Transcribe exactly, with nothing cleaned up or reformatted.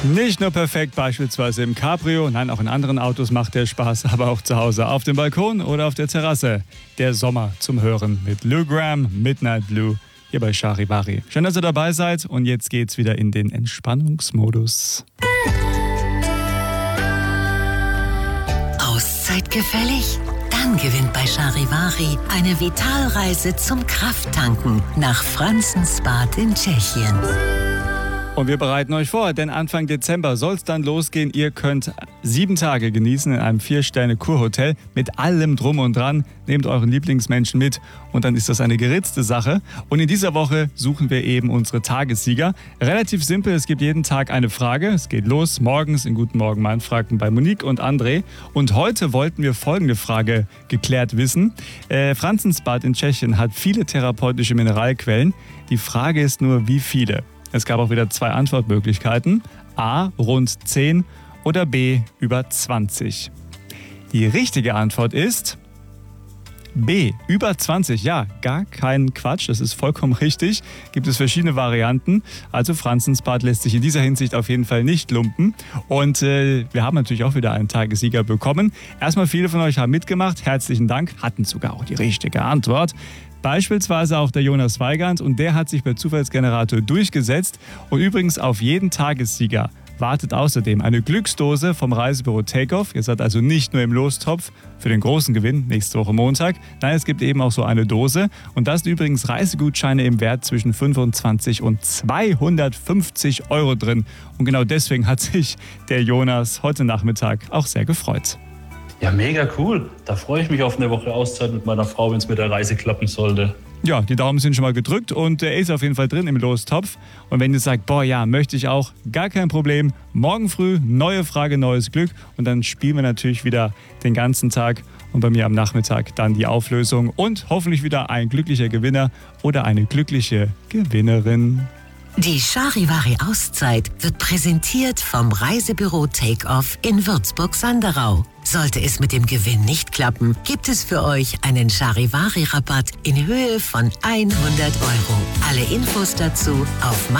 Nicht nur perfekt beispielsweise im Cabrio, nein, auch in anderen Autos macht der Spaß, aber auch zu Hause auf dem Balkon oder auf der Terrasse. Der Sommer zum Hören mit Lou Gramm, Midnight Blue, hier bei Charivari. Schön, dass ihr dabei seid und jetzt geht's wieder in den Entspannungsmodus. Auszeit gefällig? Dann gewinnt bei Charivari eine Vitalreise zum Krafttanken nach Franzensbad in Tschechien. Und wir bereiten euch vor, denn Anfang Dezember soll es dann losgehen. Ihr könnt sieben Tage genießen in einem Vier-Sterne-Kurhotel mit allem Drum und Dran. Nehmt euren Lieblingsmenschen mit und dann ist das eine geritzte Sache. Und in dieser Woche suchen wir eben unsere Tagessieger. Relativ simpel, es gibt jeden Tag eine Frage. Es geht los morgens in Guten Morgen Mann Fragen bei Monique und André. Und heute wollten wir folgende Frage geklärt wissen. Äh, Franzensbad in Tschechien hat viele therapeutische Mineralquellen. Die Frage ist nur, wie viele? Es gab auch wieder zwei Antwortmöglichkeiten. A, rund zehn oder B, über zwanzig. Die richtige Antwort ist B, über zwanzig. Ja, gar kein Quatsch, das ist vollkommen richtig. Gibt es verschiedene Varianten. Also Franzensbad lässt sich in dieser Hinsicht auf jeden Fall nicht lumpen. Und äh, wir haben natürlich auch wieder einen Tagessieger bekommen. Erstmal viele von euch haben mitgemacht. Herzlichen Dank. Hatten sogar auch die richtige Antwort. Beispielsweise auch der Jonas Weigand und der hat sich per Zufallsgenerator durchgesetzt. Und übrigens auf jeden Tagessieger wartet außerdem eine Glücksdose vom Reisebüro Takeoff. Ihr seid also nicht nur im Lostopf für den großen Gewinn nächste Woche Montag. Nein, es gibt eben auch so eine Dose. Und da sind übrigens Reisegutscheine im Wert zwischen fünfundzwanzig und zweihundertfünfzig Euro drin. Und genau deswegen hat sich der Jonas heute Nachmittag auch sehr gefreut. Ja, mega cool. Da freue ich mich auf eine Woche Auszeit mit meiner Frau, wenn es mit der Reise klappen sollte. Ja, die Daumen sind schon mal gedrückt und er ist auf jeden Fall drin im Lostopf. Und wenn ihr sagt, boah ja, möchte ich auch, gar kein Problem. Morgen früh, neue Frage, neues Glück. Und dann spielen wir natürlich wieder den ganzen Tag. Und bei mir am Nachmittag dann die Auflösung. Und hoffentlich wieder ein glücklicher Gewinner oder eine glückliche Gewinnerin. Die Charivari-Auszeit wird präsentiert vom Reisebüro Takeoff in Würzburg-Sanderau. Sollte es mit dem Gewinn nicht klappen, gibt es für euch einen Charivari-Rabatt in Höhe von hundert Euro. Alle Infos dazu auf